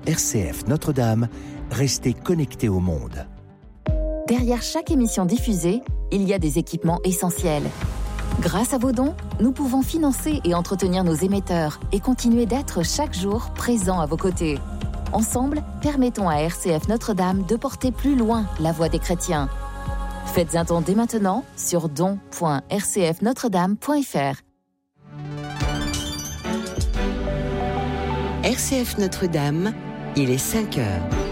RCF Notre-Dame, restez connectés au monde. Derrière chaque émission diffusée, il y a des équipements essentiels. Grâce à vos dons, nous pouvons financer et entretenir nos émetteurs et continuer d'être chaque jour présents à vos côtés. Ensemble, permettons à RCF Notre-Dame de porter plus loin la voix des chrétiens. Faites un don dès maintenant sur don.rcfnotredame.fr. RCF Notre-Dame, il est 5 heures.